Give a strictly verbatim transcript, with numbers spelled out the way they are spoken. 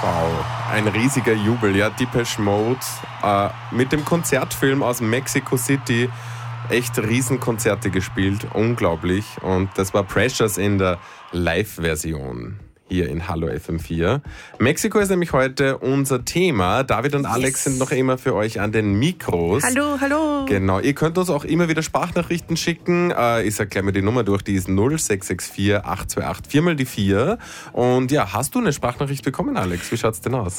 Wow, ein riesiger Jubel. Ja, Depeche Mode äh, mit dem Konzertfilm aus Mexico City. Echt Riesenkonzerte gespielt, unglaublich. Und das war Precious in der Live-Version hier in Hallo F M vier. Mexiko ist nämlich heute unser Thema. David und Alex yes. sind noch immer für euch an den Mikros. Hallo, hallo. Genau, ihr könnt uns auch immer wieder Sprachnachrichten schicken. Äh, ich sag gleich mal die Nummer durch, die ist null sechs sechs vier acht zwei acht vier mal die vier. Und ja, hast du eine Sprachnachricht bekommen, Alex? Wie schaut's denn aus?